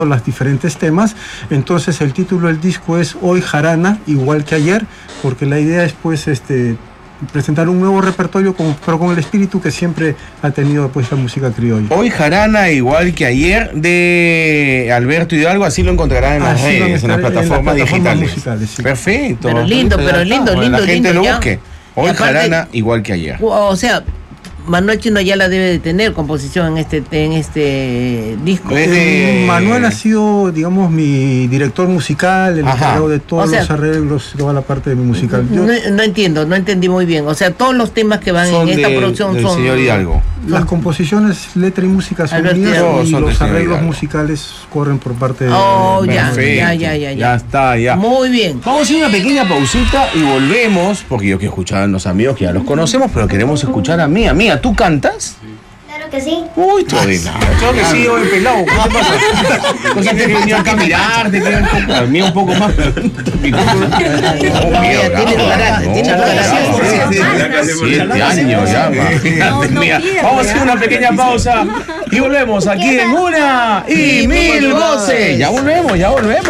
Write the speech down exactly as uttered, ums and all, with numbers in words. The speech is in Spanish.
los diferentes temas. Entonces el título del disco es Hoy Jarana, igual que ayer, porque la idea es pues este presentar un nuevo repertorio con, pero con el espíritu que siempre ha tenido pues la música criolla. Hoy Jarana, igual que ayer, de Alberto Hidalgo, así lo encontrarán en las Así redes, en las plataformas, en las plataformas digitales. musicales, sí. Perfecto. Pero lindo, pero lindo, lindo, la gente lindo, lo ya. busque. Hoy Y aparte, Jarana, igual que ayer. O sea, Manuel Chino ya la debe de tener composición en este en este disco. Es de- Eh, Manuel ha sido, digamos, mi director musical, el Ajá. encargado de todos O sea, los arreglos, toda la parte de mi musical. Yo- No, no entiendo, no entendí muy bien. O sea, todos los temas que van Son en esta de- producción del son... señor Hidalgo. Las composiciones, letra y música son Alberto mías Hidalgo. y Son de los señor arreglos Hidalgo. musicales corren por parte de... Oh, ya, Perfecto. ya, ya, ya, ya. Ya está, ya. Muy bien. Vamos a hacer una pequeña pausita y volvemos, porque yo quiero escuchar a los amigos que ya los conocemos, pero queremos escuchar a Mía. Mía, ¿tú cantas? Claro que sí. Uy, todavía. Claro que sí, hoy pelado. ¿Qué te pasa? Cosa que venía acá a mirarte, que a mí un poco más. Mi culo. Oh, mía, ya, tiene bravo. carácter, No, tiene ya, carácter. ya, Siete años ya, imagínate, mía. Vamos a hacer una pequeña pausa y volvemos aquí en Una y Mil Voces. Ya volvemos, ya volvemos.